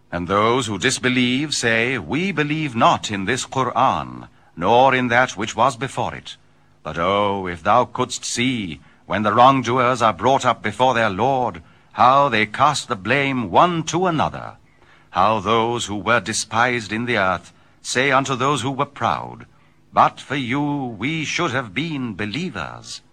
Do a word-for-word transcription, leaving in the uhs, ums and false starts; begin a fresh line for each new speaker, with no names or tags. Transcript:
And those who disbelieve say, We believe not in this Qur'an, nor in that which was before it. But oh, if thou couldst see, when the wrongdoers are brought up before their Lord, how they cast the blame one to another, how those who were despised in the earth say unto those who were proud, But for you we should have been believers.